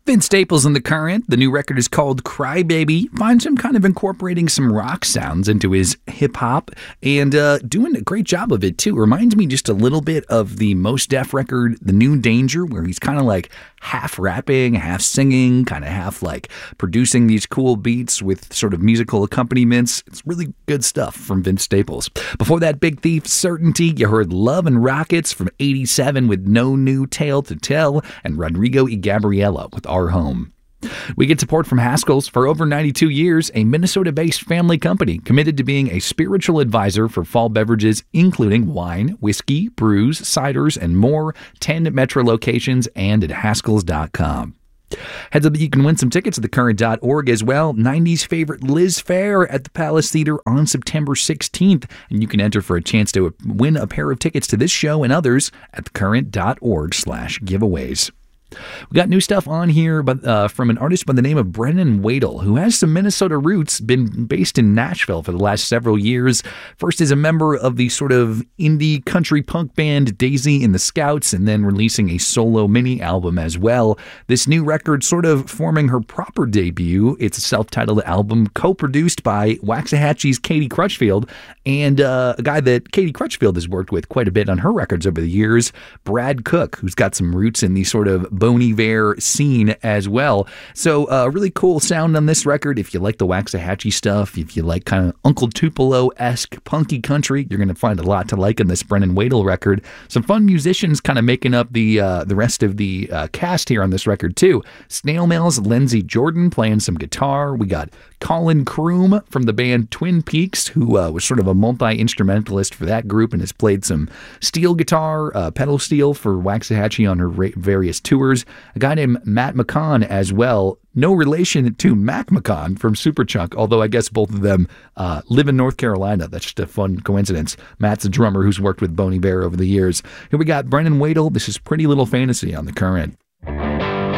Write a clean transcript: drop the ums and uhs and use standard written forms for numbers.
Vince Staples in The Current. The new record is called Crybaby. Finds him kind of incorporating some rock sounds into his hip-hop and doing a great job of it, too. Reminds me just a little bit of the Mos Def record, The New Danger, where he's kind of like half rapping, half singing, kind of half like producing these cool beats with sort of musical accompaniments. It's really good stuff from Vince Staples. Before that, Big Thief, Certainty. You heard Love and Rockets from 87 with No New Tale to Tell, and Rodrigo y Gabriela with Our Home. We get support from Haskell's. For over 92 years, a Minnesota-based family company committed to being a spiritual advisor for fall beverages, including wine, whiskey, brews, ciders, and more. 10 Metro locations and at Haskells.com. Heads up that you can win some tickets at thecurrent.org as well. 90s favorite Liz Phair at the Palace Theater on September 16th. And you can enter for a chance to win a pair of tickets to this show and others at thecurrent.org/giveaways. We got new stuff on here from an artist by the name of Brennan Wadle, who has some Minnesota roots, been based in Nashville for the last several years. First as a member of the sort of indie country punk band Daisy and the Scouts, and then releasing a solo mini album as well. This new record sort of forming her proper debut. It's a self-titled album co-produced by Waxahachie's Katie Crutchfield, and a guy that Katie Crutchfield has worked with quite a bit on her records over the years, Brad Cook, who's got some roots in the sort of Bon Iver scene as well. So really cool sound on this record. If you like the Waxahachie stuff, if you like kind of Uncle Tupelo-esque punky country, you're going to find a lot to like in this Brennan Wadle record. Some fun musicians kind of making up the rest of the cast here on this record too. Snail Mail's Lindsey Jordan playing some guitar. We got Colin Kroom from the band Twin Peaks, who was sort of a multi-instrumentalist for that group and has played some steel guitar, pedal steel for Waxahachie on her various tours. A guy named Matt McCon as well. No relation to Mac McCon from Superchunk, although I guess both of them live in North Carolina. That's just a fun coincidence. Matt's a drummer who's worked with Bon Iver over the years. Here we got Brennan Wadle. This is Pretty Little Fantasy on The Current.